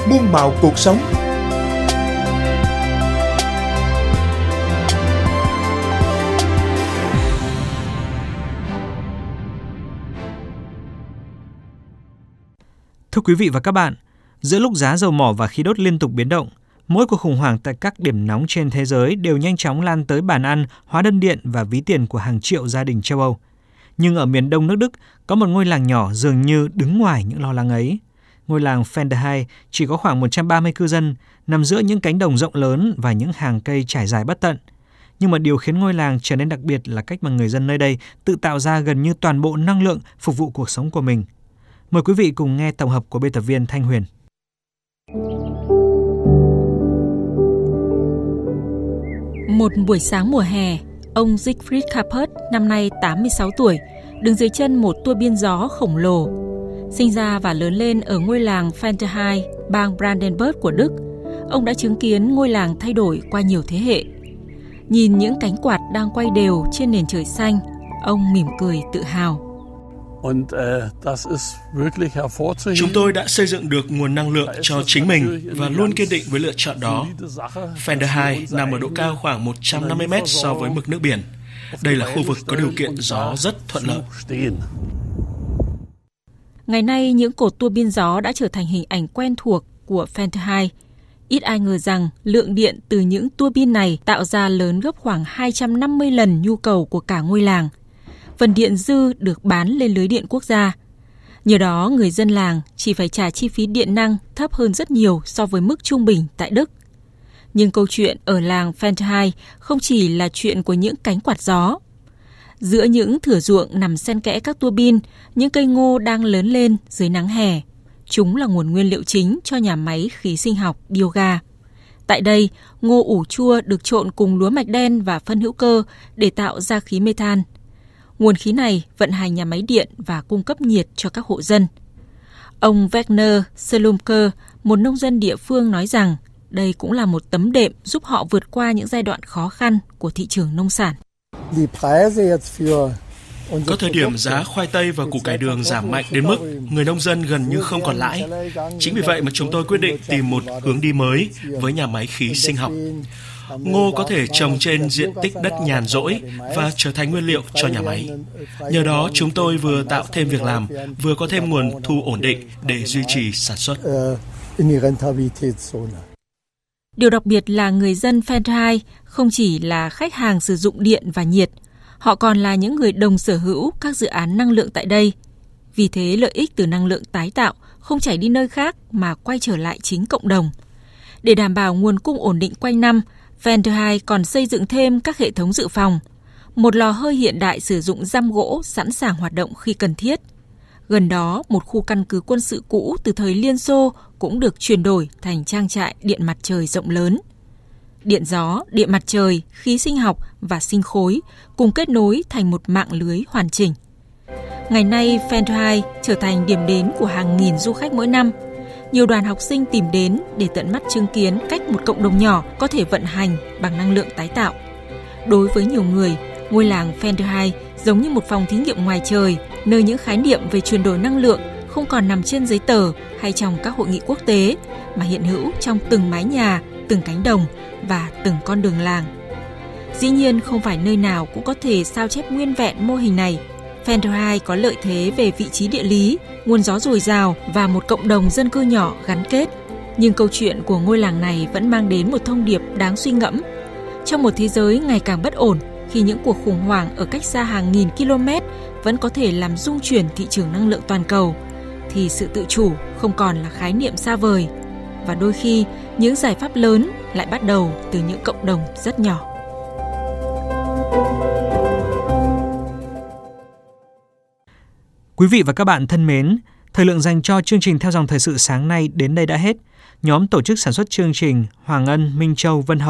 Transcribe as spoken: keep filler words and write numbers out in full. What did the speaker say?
muôn màu cuộc sống. Thưa quý vị và các bạn, giữa lúc giá dầu mỏ và khí đốt liên tục biến động, mỗi cuộc khủng hoảng tại các điểm nóng trên thế giới đều nhanh chóng lan tới bàn ăn, hóa đơn điện và ví tiền của hàng triệu gia đình châu Âu. Nhưng ở miền đông nước Đức có một ngôi làng nhỏ dường như đứng ngoài những lo lắng ấy. Ngôi làng Fenderheim chỉ có khoảng một trăm ba mươi cư dân, nằm giữa những cánh đồng rộng lớn và những hàng cây trải dài bất tận. Nhưng mà điều khiến ngôi làng trở nên đặc biệt là cách mà người dân nơi đây tự tạo ra gần như toàn bộ năng lượng phục vụ cuộc sống của mình. Mời quý vị cùng nghe tổng hợp của biên tập viên Thanh Huyền. Một buổi sáng mùa hè, ông Siegfried Kappert, năm nay tám mươi sáu tuổi, đứng dưới chân một tua bin gió khổng lồ. Sinh ra và lớn lên ở ngôi làng Fenderheim, bang Brandenburg của Đức, ông đã chứng kiến ngôi làng thay đổi qua nhiều thế hệ. Nhìn những cánh quạt đang quay đều trên nền trời xanh, ông mỉm cười tự hào. Chúng tôi đã xây dựng được nguồn năng lượng cho chính mình và luôn kiên định với lựa chọn đó. Fenderheim nằm ở độ cao khoảng một trăm năm mươi mét so với mực nước biển. Đây là khu vực có điều kiện gió rất thuận lợi. Ngày nay, những cột tua bin gió đã trở thành hình ảnh quen thuộc của Fenderheim. Ít ai ngờ rằng lượng điện từ những tua bin này tạo ra lớn gấp khoảng hai trăm năm mươi lần nhu cầu của cả ngôi làng. Phần điện dư được bán lên lưới điện quốc gia. Nhờ đó, người dân làng chỉ phải trả chi phí điện năng thấp hơn rất nhiều so với mức trung bình tại Đức. Nhưng câu chuyện ở làng Fenderheim không chỉ là chuyện của những cánh quạt gió. Giữa những thửa ruộng nằm xen kẽ các tua bin, những cây ngô đang lớn lên dưới nắng hè. Chúng là nguồn nguyên liệu chính cho nhà máy khí sinh học bioga. Tại đây, ngô ủ chua được trộn cùng lúa mạch đen và phân hữu cơ để tạo ra khí methane. Nguồn khí này vận hành nhà máy điện và cung cấp nhiệt cho các hộ dân. Ông Wagner Slumker, một nông dân địa phương nói rằng đây cũng là một tấm đệm giúp họ vượt qua những giai đoạn khó khăn của thị trường nông sản. Có thời điểm giá khoai tây và củ cải đường giảm mạnh đến mức người nông dân gần như không còn lãi. Chính vì vậy mà chúng tôi quyết định tìm một hướng đi mới với nhà máy khí sinh học. Ngô có thể trồng trên diện tích đất nhàn rỗi và trở thành nguyên liệu cho nhà máy. Nhờ đó chúng tôi vừa tạo thêm việc làm, vừa có thêm nguồn thu ổn định để duy trì sản xuất. Điều đặc biệt là người dân Fenderheim không chỉ là khách hàng sử dụng điện và nhiệt, họ còn là những người đồng sở hữu các dự án năng lượng tại đây. Vì thế lợi ích từ năng lượng tái tạo không chảy đi nơi khác mà quay trở lại chính cộng đồng. Để đảm bảo nguồn cung ổn định quanh năm, Fenderheim còn xây dựng thêm các hệ thống dự phòng. Một lò hơi hiện đại sử dụng giam gỗ sẵn sàng hoạt động khi cần thiết. Gần đó, một khu căn cứ quân sự cũ từ thời Liên Xô cũng được chuyển đổi thành trang trại điện mặt trời rộng lớn. Điện gió, điện mặt trời, khí sinh học và sinh khối cùng kết nối thành một mạng lưới hoàn chỉnh. Ngày nay, Fenderheim trở thành điểm đến của hàng nghìn du khách mỗi năm. Nhiều đoàn học sinh tìm đến để tận mắt chứng kiến cách một cộng đồng nhỏ có thể vận hành bằng năng lượng tái tạo. Đối với nhiều người, ngôi làng Fenderheim giống như một phòng thí nghiệm ngoài trời, nơi những khái niệm về chuyển đổi năng lượng không còn nằm trên giấy tờ hay trong các hội nghị quốc tế, mà hiện hữu trong từng mái nhà, từng cánh đồng và từng con đường làng. Dĩ nhiên không phải nơi nào cũng có thể sao chép nguyên vẹn mô hình này. Fenderheim có lợi thế về vị trí địa lý, nguồn gió dồi dào và một cộng đồng dân cư nhỏ gắn kết. Nhưng câu chuyện của ngôi làng này vẫn mang đến một thông điệp đáng suy ngẫm. Trong một thế giới ngày càng bất ổn, khi những cuộc khủng hoảng ở cách xa hàng nghìn km vẫn có thể làm rung chuyển thị trường năng lượng toàn cầu, thì sự tự chủ không còn là khái niệm xa vời. Và đôi khi, những giải pháp lớn lại bắt đầu từ những cộng đồng rất nhỏ. Quý vị và các bạn thân mến, thời lượng dành cho chương trình Theo dòng thời sự sáng nay đến đây đã hết. Nhóm tổ chức sản xuất chương trình Hoàng Ân, Minh Châu, Vân Hồng